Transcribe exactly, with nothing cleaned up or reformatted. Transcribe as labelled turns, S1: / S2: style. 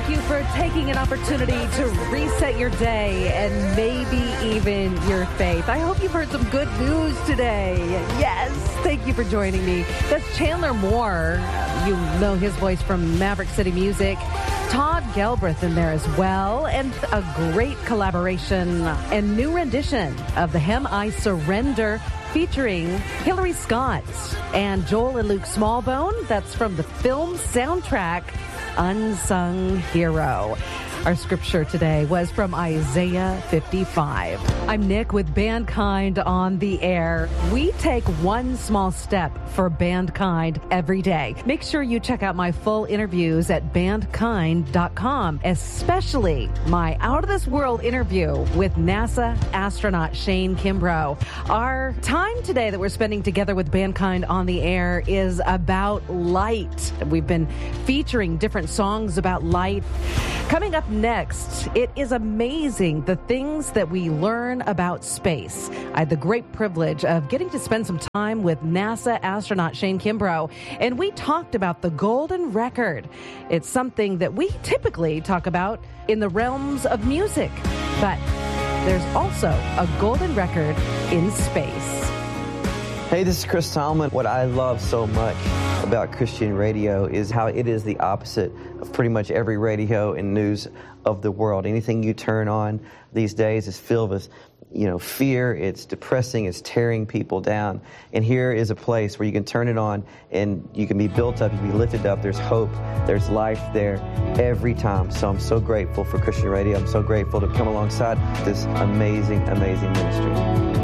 S1: you for taking an opportunity to reset your day and maybe even your faith. I hope you've heard some good news today. Yes, thank you for joining me. That's Chandler Moore. You know his voice from Maverick City Music. Todd Galbraith in there as well, and a great collaboration and new rendition of The Hem I Surrender featuring Hillary Scott and Joel and Luke Smallbone. That's from the film soundtrack Unsung Hero. Our scripture today was from Isaiah fifty-five. I'm Nick with Bandkind on the air. We take one small step for Bandkind every day. Make sure you check out my full interviews at bandkind dot com, especially my Out of This World interview with NASA astronaut Shane Kimbrough. Our time today that we're spending together with Bandkind on the air is about light. We've been featuring different songs about light. Coming up next, it is amazing the things that we learn about space. I had the great privilege of getting to spend some time with NASA astronaut Shane Kimbrough, and we talked about the golden record. It's something that we typically talk about in the realms of music, but there's also a golden record in space.
S2: Hey, this is Chris Tomlin. What I love so much about Christian radio is how it is the opposite of pretty much every radio and news of the world. Anything you turn on these days is filled with, you know, fear. It's depressing. It's tearing people down. And here is a place where you can turn it on and you can be built up, you can be lifted up. There's hope. There's life there every time. So I'm so grateful for Christian radio. I'm so grateful to come alongside this amazing, amazing ministry.